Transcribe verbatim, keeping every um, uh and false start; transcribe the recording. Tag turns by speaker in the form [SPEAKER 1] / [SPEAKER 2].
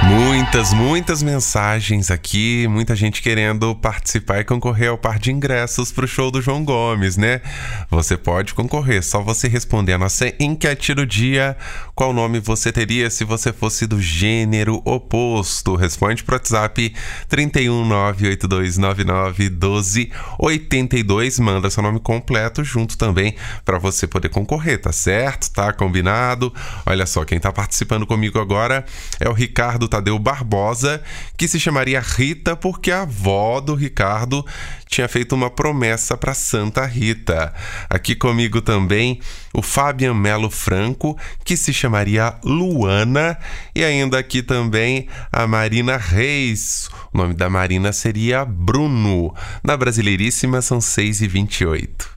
[SPEAKER 1] Muitas, muitas mensagens aqui, muita gente querendo participar e concorrer ao par de ingressos pro show do João Gomes, né? Você pode concorrer, só você responder a nossa enquete do dia. Qual nome você teria se você fosse do gênero oposto? Responde pro WhatsApp trinta e um, nove oito dois nove nove, doze oitenta e dois. Manda seu nome completo junto também para você poder concorrer, tá certo? Tá combinado? Olha só, quem tá participando comigo agora é o Ricardo Tadeu Barbosa, que se chamaria Rita porque a avó do Ricardo tinha feito uma promessa para Santa Rita. Aqui comigo também o Fabian Melo Franco, que se chamaria Luana, e ainda aqui também a Marina Reis. O nome da Marina seria Bruno. Na Brasileiríssima são seis e vinte e oito.